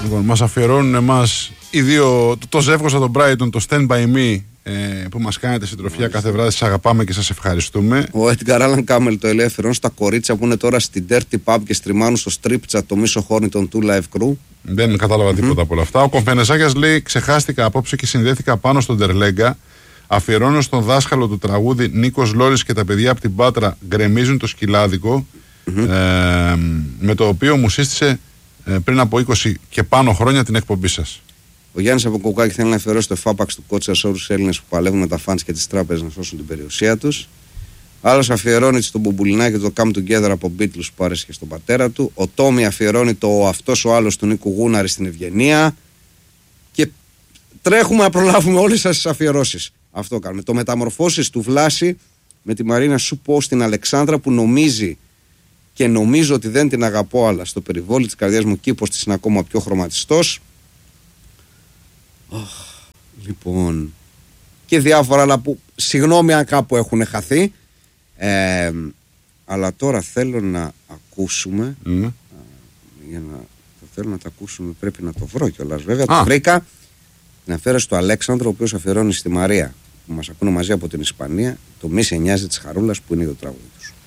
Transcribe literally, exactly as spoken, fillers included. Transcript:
Λοιπόν, μας αφιερώνουν εμάς οι δύο, το, το ζεύγος από τον Brighton, το Stand By Me, ε, που μας κάνετε συντροφιά κάθε βράδυ. Σας αγαπάμε και σας ευχαριστούμε. Ο Edgar Allan Camel το ελεύθερο στα κορίτσια που είναι τώρα στην Dirty Pub και στριμάνουν στο strip chat το μίσο χόρνη των Two Live Crew. Δεν κατάλαβα mm-hmm. τίποτα από όλα αυτά. Ο Κομφενεσάκιας λέει: ξεχάστηκα απόψε και συνδέθηκα πάνω στον Τερλέγκα. Αφιερώνω στον δάσκαλο του τραγούδι Νίκος Λόρης και τα παιδιά από την Πάτρα γκρεμίζουν το σκυλάδικο. Mm-hmm. Ε, με το οποίο μου σύστησε ε, πριν από είκοσι και πάνω χρόνια την εκπομπή σας. Ο Γιάννης από Κοκκάκι θέλει να αφιερώσει το φάπαξ του Κότσα σε όλους τους Έλληνες που παλεύουν με τα φαντς και τις τράπεζες να σώσουν την περιουσία τους. Άλλος αφιερώνει στον Μπουμπουλινάκη το Come Together από Beatles που άρεσε και στον πατέρα του. Ο Τόμι αφιερώνει το αυτός ο άλλος του Νίκου Γούναρη στην Ευγενία. Και τρέχουμε να προλάβουμε όλες σας τις αφιερώσεις. Αυτό κάνουμε. Το Μεταμορφώσεις του Βλάση με τη Μαρίνα σου πω στην Αλεξάνδρα που νομίζει και νομίζω ότι δεν την αγαπώ, αλλά στο περιβόλι της καρδιάς μου κήπος της είναι ακόμα πιο χρωματιστός. Oh, λοιπόν, και διάφορα άλλα που συγγνώμη αν κάπου έχουν χαθεί, ε, αλλά τώρα θέλω να ακούσουμε mm. α, για να το θέλω να το ακούσουμε πρέπει να το βρω κιόλας βέβαια. ah. Το βρήκα, την αφιέρωση του Αλέξανδρο, ο οποίος αφιερώνει στη Μαρία που μας ακούνε μαζί από την Ισπανία, το Μη σε νοιάζει της Χαρούλας που είναι το τραγούδι τους.